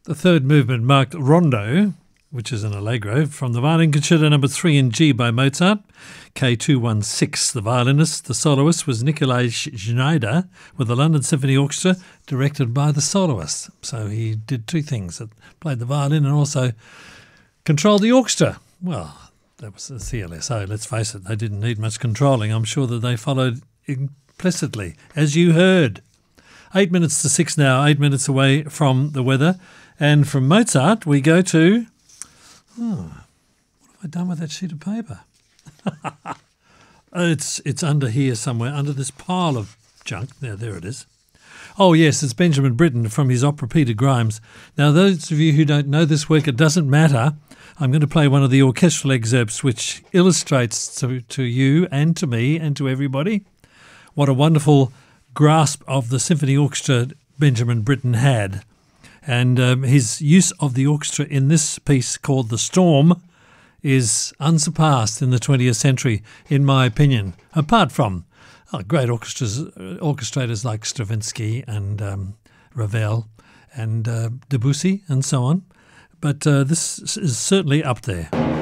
The third movement marked Rondo, which is an allegro, from the Violin Concerto No. 3 in G by Mozart, K216. The violinist, the soloist, was Nikolai Schneider with the London Symphony Orchestra, directed by the soloist. So he did two things, played the violin and also controlled the orchestra. Well, that was the CLSO, let's face it, they didn't need much controlling. I'm sure that they followed implicitly, as you heard. 8 minutes to 6 now, 8 minutes away from the weather. And from Mozart, we go to... what have I done with that sheet of paper? It's under here somewhere, under this pile of junk. There it is. Oh, yes, it's Benjamin Britten from his opera Peter Grimes. Now, those of you who don't know this work, it doesn't matter. I'm going to play one of the orchestral excerpts which illustrates to you and to me and to everybody what a wonderful grasp of the symphony orchestra Benjamin Britten had. And his use of the orchestra in this piece called The Storm is unsurpassed in the 20th century, in my opinion, apart from great orchestrators like Stravinsky and Ravel and Debussy and so on. But this is certainly up there.